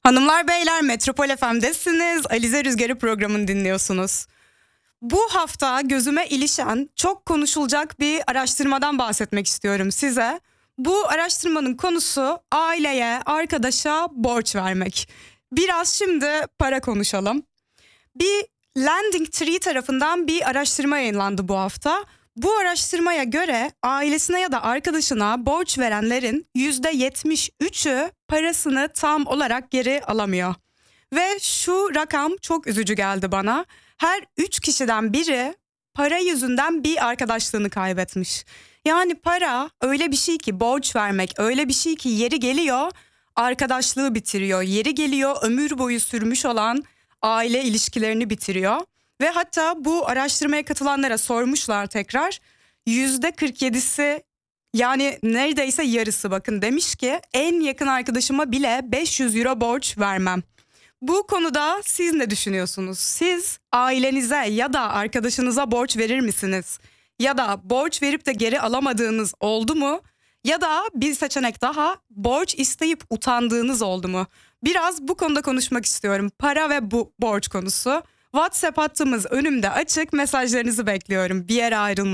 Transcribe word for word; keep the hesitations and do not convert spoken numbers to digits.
Hanımlar beyler, Metropol F M'desiniz. Alize Rüzgarı programını dinliyorsunuz. Bu hafta gözüme ilişen çok konuşulacak bir araştırmadan bahsetmek istiyorum size. Bu araştırmanın konusu aileye, arkadaşa borç vermek. Biraz şimdi para konuşalım. Bir Landing Tree tarafından bir araştırma yayınlandı bu hafta. Bu araştırmaya göre ailesine ya da arkadaşına borç verenlerin yüzde yetmiş üçü parasını tam olarak geri alamıyor. Ve şu rakam çok üzücü geldi bana. Her üç kişiden biri para yüzünden bir arkadaşlığını kaybetmiş. Yani para öyle bir şey ki, borç vermek öyle bir şey ki yeri geliyor arkadaşlığı bitiriyor. Yeri geliyor ömür boyu sürmüş olan aile ilişkilerini bitiriyor. Ve hatta bu araştırmaya katılanlara sormuşlar tekrar. yüzde kırk yedisi, yani neredeyse yarısı, bakın, demiş ki en yakın arkadaşıma bile beş yüz euro borç vermem. Bu konuda siz ne düşünüyorsunuz? Siz ailenize ya da arkadaşınıza borç verir misiniz? Ya da borç verip de geri alamadığınız oldu mu? Ya da bir seçenek daha, borç isteyip utandığınız oldu mu? Biraz bu konuda konuşmak istiyorum. Para ve bu borç konusu. WhatsApp hattımız önümde açık. Mesajlarınızı bekliyorum. Bir yere ayrılmayın.